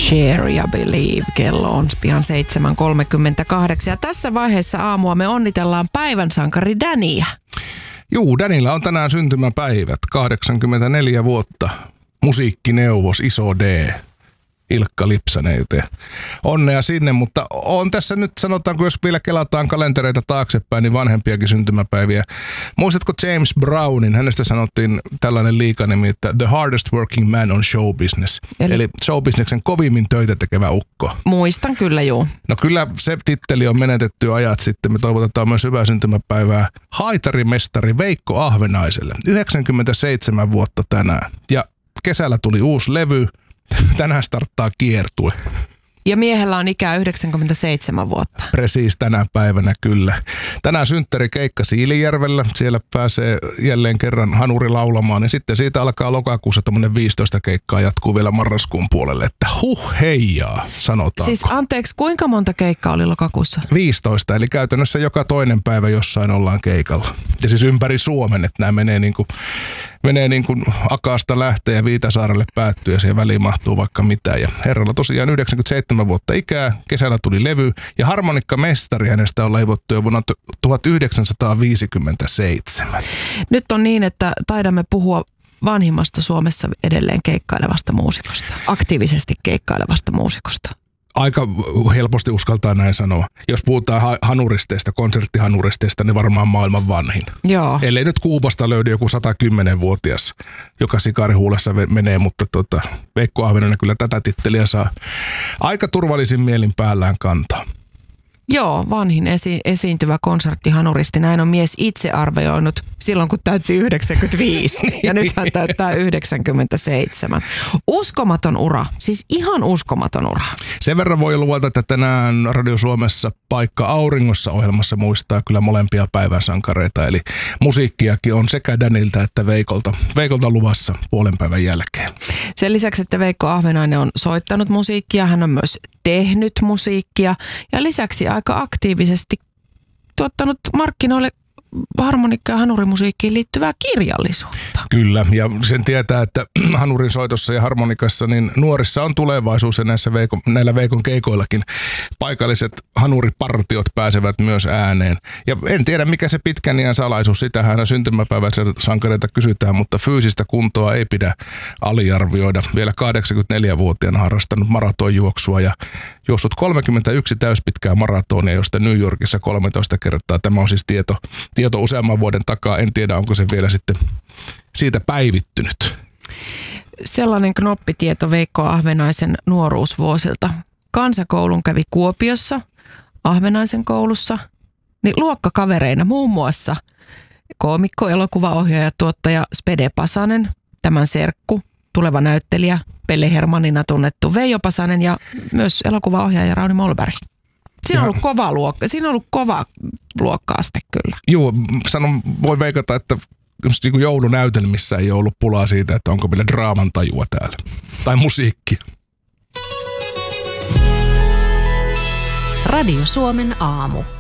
Share ja Believe. Kello on pian 7.38. Ja tässä vaiheessa aamua me onnitellaan päivän sankari Daniä. Juu, Danilla on tänään syntymäpäivät. 84 vuotta. Musiikkineuvos, iso D. Ilkka Lipsanen, joten onnea sinne, mutta on tässä nyt, sanotaanko, jos vielä kelataan kalentereita taaksepäin, niin vanhempiakin syntymäpäiviä. Muistatko James Brownin? Hänestä sanottiin tällainen liikanimi, että the hardest working man on show business. Eli showbusinessen kovimmin töitä tekevä ukko. Muistan kyllä, juu. No kyllä se titteli on menetetty ajat sitten. Me toivotetaan myös hyvää syntymäpäivää haitarimestari Veikko Ahvenaiselle. 97 vuotta tänään. Ja kesällä tuli uusi levy. Tänään starttaa kiertue. Ja miehellä on ikää 97 vuotta. Presiis tänä päivänä kyllä. Tänään synttäri keikka Siilijärvellä. Siellä pääsee jälleen kerran hanuri laulamaan. Ja sitten siitä alkaa lokakuussa tämmöinen 15 keikkaa. Jatkuu vielä marraskuun puolelle. Että heijaa, sanotaanko. Siis anteeksi, kuinka monta keikkaa oli lokakuussa? 15, eli käytännössä joka toinen päivä jossain ollaan keikalla. Ja siis ympäri Suomen, että nämä menee niin kuin Akaasta lähtee ja Viitasaarelle päättyy ja siihen väliin mahtuu vaikka mitään. Ja herralla tosiaan 97 vuotta ikää, kesällä tuli levy ja harmonikkamestari hänestä on leivottu jo vuonna 1957. Nyt on niin, että taidamme puhua vanhimmasta Suomessa edelleen keikkailevasta muusikosta, aktiivisesti keikkailevasta muusikosta. Aika helposti uskaltaa näin sanoa. Jos puhutaan hanuristeista, konserttihanuristeista, niin varmaan maailman vanhin. Joo. Ellei nyt Kuubasta löydy joku 110-vuotias, joka sikarihuulessa menee, mutta Veikko Ahvenainen kyllä tätä titteliä saa aika turvallisin mielin päällään kantaa. Joo, vanhin esiintyvä konserttihanuristi. Näin on mies itse arvioinut silloin, kun täytti 95. Ja nyt hän täyttää 97. Uskomaton ura. Siis ihan uskomaton ura. Sen verran voi luvata, että tänään Radio Suomessa Paikka auringossa -ohjelmassa muistaa kyllä molempia päivän sankareita. Eli musiikkiakin on sekä Danilta että Veikolta luvassa puolen päivän jälkeen. Sen lisäksi, että Veikko Ahvenainen on soittanut musiikkia, hän on myös tehnyt musiikkia ja lisäksi aika aktiivisesti tuottanut markkinoille harmonikka- ja hanurimusiikkiin liittyvää kirjallisuutta. Kyllä, ja sen tietää, että hanurin soitossa ja harmonikassa niin nuorissa on tulevaisuus ja näillä Veikon keikoillakin paikalliset hanuripartiot pääsevät myös ääneen. Ja en tiedä, mikä se pitkän iän salaisuus, sitähän aina syntymäpäiväiseltä sankareita kysytään, mutta fyysistä kuntoa ei pidä aliarvioida. Vielä 84-vuotiaana harrastanut maratonjuoksua ja juossut 31 täyspitkää maratonia, josta New Yorkissa 13 kertaa. Tämä on siis tieto useamman vuoden takaa. En tiedä, onko se vielä sitten siitä päivittynyt. Sellainen knoppitieto Veikko Ahvenaisen nuoruusvuosilta. Kansakoulun kävi Kuopiossa, Ahvenaisen koulussa, niin luokkakavereina muun muassa koomikko, elokuvaohjaaja, tuottaja Spede Pasanen, tämän serkku, tuleva näyttelijä, Pelle Hermannina tunnettu Veijo Pasanen ja myös elokuvaohjaaja Rauni Molberg. Siinä on ollut kova luokka-aste kyllä. Joo, voi veikata, että niin joulunäytelmissä ei ole ollut pulaa siitä, että onko meillä draaman tajua täällä. Tai musiikkia. Radio Suomen aamu.